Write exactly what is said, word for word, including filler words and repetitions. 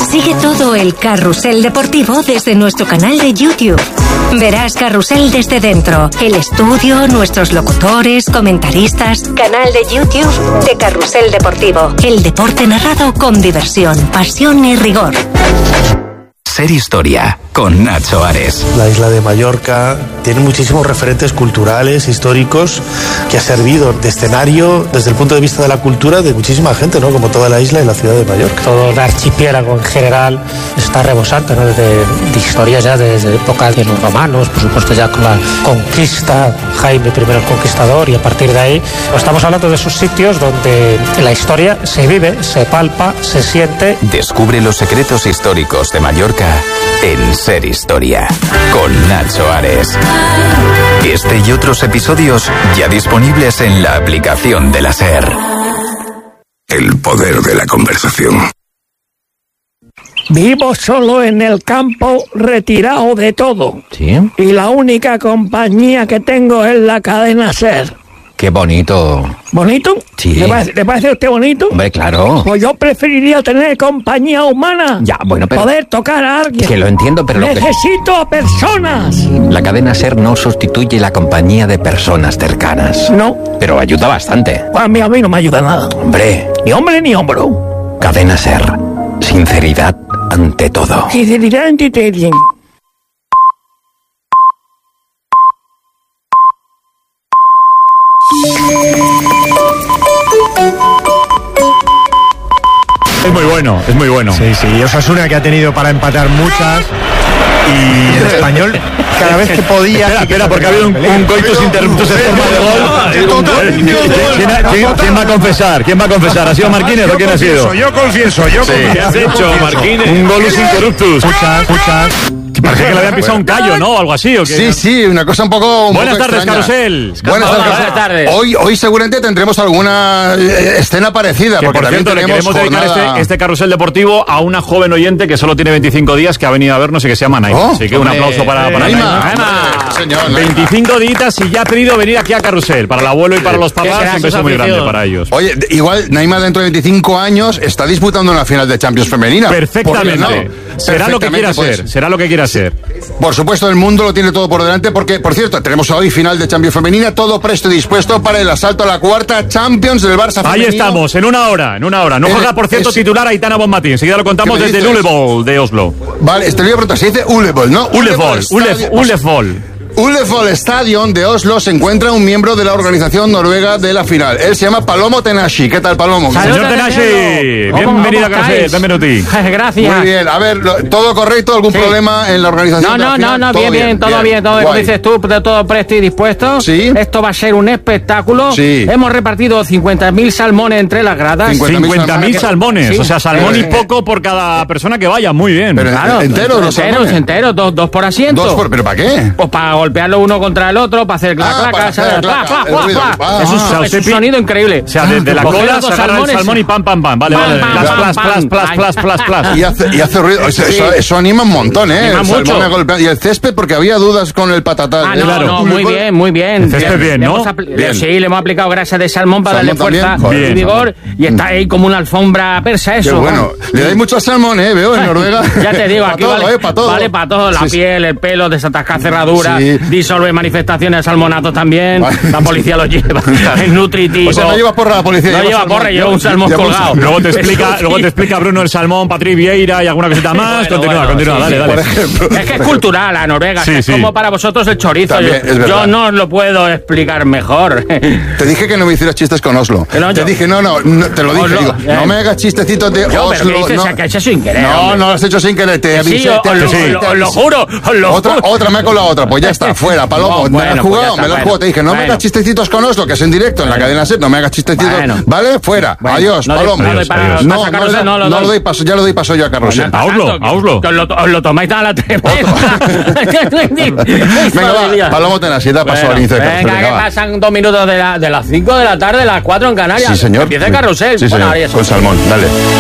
Sigue todo el carrusel deportivo desde nuestro canal de YouTube. Verás Carrusel desde dentro, el estudio, nuestros locutores, comentaristas. Canal de YouTube de Carrusel Deportivo. El deporte narrado con diversión, pasión y rigor. Ser Historia, con Nacho Ares. La isla de Mallorca tiene muchísimos referentes culturales, históricos, que ha servido de escenario desde el punto de vista de la cultura de muchísima gente, ¿no? Como toda la isla y la ciudad de Mallorca. Todo el archipiélago en general está rebosante, ¿no? Desde, de historias ya desde épocas de los romanos, por supuesto ya con la conquista, Jaime primero el Conquistador, y a partir de ahí pues estamos hablando de esos sitios donde la historia se vive, se palpa, se siente. Descubre los secretos históricos de Mallorca en Ser Historia, con Nacho Ares. Este y otros episodios ya disponibles en la aplicación de la SER. El poder de la conversación. Vivo solo en el campo, retirado de todo. ¿Sí? Y la única compañía que tengo es la cadena SER. Qué bonito. ¿Bonito? Sí. ¿Le parece, ¿le parece a usted bonito? Hombre, claro. Pues yo preferiría tener compañía humana. Ya, bueno, pero... Poder tocar a alguien. Que lo entiendo, pero... Necesito lo a personas. La cadena SER no sustituye la compañía de personas cercanas. No. Pero ayuda bastante. Pues a mí, a mí no me ayuda nada. Hombre. Ni hombre ni hombro. Cadena SER. Sinceridad ante todo. Sinceridad ante todo. Es muy bueno, es muy bueno. Sí, sí, y Osasuna que ha tenido para empatar muchas, y el Español cada vez que podía... Espera, espera, porque ha habido un, un coitus interruptus en forma de gol. ¿Quién, quién, ¿Quién va a confesar? ¿Quién va a confesar? ¿Ha sido Marquínez o quién ha sido? Yo confieso, yo confieso. ¿Qué has hecho, Marquínez? Un golus interruptus. Muchas, muchas. Parece que le habían pisado un callo, ¿no? Algo así, ¿o qué? Sí, sí, una cosa un poco... Un Buenas poco tardes, extraña. Carrusel. Buenas tardes. Buenas tardes. Hoy, hoy seguramente tendremos alguna eh, escena parecida, Que, porque por también cierto, le tenemos queremos dedicar jornada... este, este carrusel deportivo a una joven oyente que solo tiene veinticinco días, que ha venido a vernos y que se llama Naima. Oh, Así que un hombre, aplauso para, para Naima. Naima. Naima. Señor, Naima. veinticinco días y ya ha pedido venir aquí a Carrusel. Para el abuelo y para los papás, un beso muy grande para ellos. Oye, de- igual Naima dentro de veinticinco años está disputando una final de Champions femenina. Perfectamente. ¿Por qué no? Será lo que quiera Perfectamente, ser. pues. Será lo que quiera ser. Por supuesto, el mundo lo tiene todo por delante porque, por cierto, tenemos hoy final de Champions femenina, todo presto y dispuesto para el asalto a la cuarta Champions del Barça femenino. Ahí estamos, en una hora, en una hora. No Eh, juega, por cierto, es- titular Aitana Bonmatí. Enseguida lo contamos ¿Qué me desde el dices? Ulebol de Oslo. Vale, este le voy a preguntar, se dice Ulebol, ¿no? Ulebol, Stadion- Ulebol. Ulefol Stadion de Oslo se encuentra un miembro de la organización noruega de la final. Él se llama Palomo Tenashi. ¿Qué tal, Palomo? Señor Tenashi, bienvenido a Carrusel, bienvenuti. Gracias. Muy bien, a ver, lo- ¿todo correcto? ¿Algún Sí. problema en la organización No, de la no, final? no, no, ¿Todo bien, bien, todo bien, todo bien. Como Guay. dices tú, de todo presto y dispuesto. Sí. Esto va a ser un espectáculo. Sí. Hemos repartido cincuenta mil salmones entre las gradas. cincuenta mil salmones, Sí. o sea, salmón y Eh, poco por cada persona que vaya, muy bien. Pero Claro, ¿enteros los enteros, salmones? enteros, dos, dos por asiento. Dos por, ¿pero para qué? Pues para golpearlo uno contra el otro, para hacer clac, Ah, clac, para ¿sabes? hacer Pla, clac, pla, el pla, ruido. pla. Ah, Es un, ah, es un usted sonido increíble. O sea, desde la Coger cola los se agarra el salmones. salmón y pam, pam, pam. Vale, Pam, vale. pam, Plas, pam, plas, pam. plas, plas, Ay. plas, plas, plas. Y hace, y hace ruido. Eso, eso, eso anima un montón, ¿eh? Anima El salmón mucho. a golpear. Y el césped, porque había dudas con el patatal. Ah, ¿eh? no, Claro. no, muy bien, muy bien. El césped bien, Le ¿no? hemos apli- Bien. Sí, le hemos aplicado grasa de salmón para Salmón darle fuerza también. y Bien. vigor. Y está ahí como una alfombra persa Qué eso. bueno. Le dais mucho salmón, ¿eh? Veo en Noruega. Ya te digo, Pa' aquí todo, vale, ¿eh? Para todo. vale para todo, la Sí, sí. piel, el pelo, desatascar cerraduras, Sí. disolver manifestaciones de salmonatos también, Vale. la policía lo lleva, es nutritivo. O sea, no llevas porra la policía. No llevas lleva salmón. porra, lleva un salmón Lleva un colgado. salmón. Luego te explica, Eso luego sí. te explica Bruno el salmón, Patrick Vieira y alguna cosita más. Bueno, continúa, bueno, continúa, sí, dale, sí, dale. Por ejemplo. Es que es cultural la Noruega, Sí, es sí. como para vosotros el chorizo. También, yo, es verdad. yo no os lo puedo explicar mejor. Te dije que no me hicieras chistes con Oslo. Que no, te yo- dije, no, no, no, te lo dije. Oslo, Digo, eh. no me hagas chistecitos de Yo, pero Oslo. ¿qué dices? no. O sea, que has hecho sin querer, No, hombre. no lo has hecho sin querer. Te Que avisé. sí, os, te os lo, avisé, os lo- te os lo avisé. juro, os lo Otra, juro. otra me ha colado otra. Pues ya está, fuera, Palomo. No, me bueno, la has pues jugado, ya está, me la has bueno. jugado. Te dije, no me Bueno. hagas chistecitos con Oslo, que es en directo en la cadena SER. No me hagas chistecitos. Bueno. ¿Vale? Fuera. Bueno, Adiós, no doy- Palomo. no doy para- Adiós. No, para no, Carrusel, no, no lo no doy. lo doy paso, ya lo doy paso yo a Carrusel. A Oslo, a Oslo. Que os lo, os lo tomáis tan a la tremenda. Venga, Madre mía. va, Palomo Tenasi, da paso Bueno, al inicio de Carrusel. venga, que va. pasan dos minutos de, la, de las cinco de la tarde, las cuatro en Canarias. Sí, señor. Empieza el carrusel. Sí, Bueno, señor. ahora ya son- Con salmón, dale.